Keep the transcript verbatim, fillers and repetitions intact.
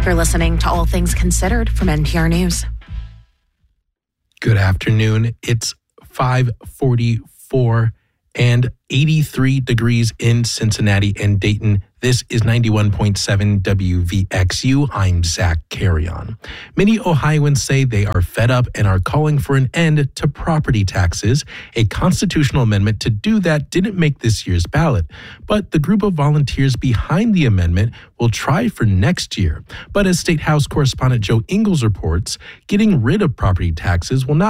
You're listening to All Things Considered from N P R News. Good afternoon. It's five forty-four and eighty-three degrees in Cincinnati and Dayton. This is ninety-one point seven W V X U. I'm Zach Carrion. Many Ohioans say they are fed up and are calling for an end to property taxes. A constitutional amendment to do that didn't make this year's ballot, but the group of volunteers behind the amendment will try for next year. But as State House correspondent Joe Ingles reports, getting rid of property taxes will not